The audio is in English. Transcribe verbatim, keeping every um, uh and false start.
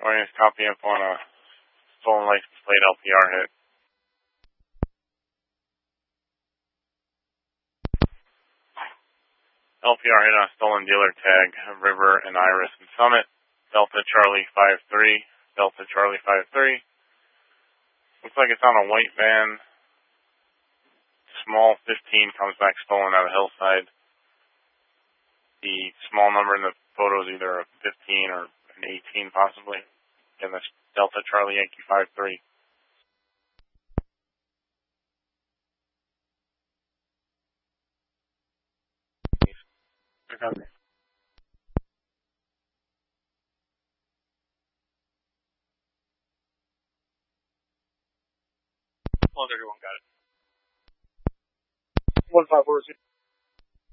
Going to copy up on a stolen license plate L P R hit. L P R hit on a stolen dealer tag, River and Iris and Summit, Delta Charlie five three, Delta Charlie five three. Looks like it's on a white van. Small fifteen comes back stolen out of Hillside. The small number in the photo is either a fifteen or an eighteen possibly. And that's Delta Charlie Yankee five three. Okay. Well, everyone got it. One five four zero.